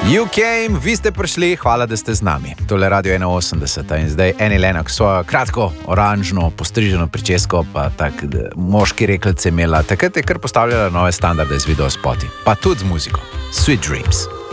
You came, vi ste prišli, hvala, da ste z nami. Tole Radio 81 in zdaj Annie Lennox svojo kratko, oranžno, postriženo pričesko, pa tak moški rekelce imela. Takrat je kar postavljala nove standarde z videospoti, pa tudi z muziko. Sweet Dreams.